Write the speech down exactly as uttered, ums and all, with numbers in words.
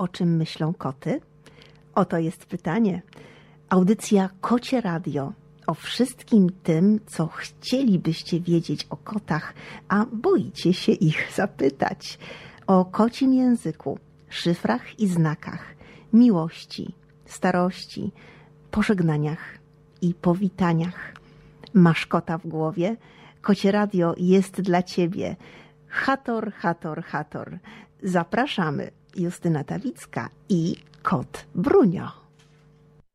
o czym myślą koty? Oto jest pytanie. Audycja Kocie Radio o wszystkim tym, co chcielibyście wiedzieć o kotach, a boicie się ich zapytać. O kocim języku, szyfrach i znakach, miłości, starości, pożegnaniach i powitaniach. Masz kota w głowie? Kocie Radio jest dla Ciebie. Hator, hator, hator. Zapraszamy. Justyna Tawicka i kot Brunio.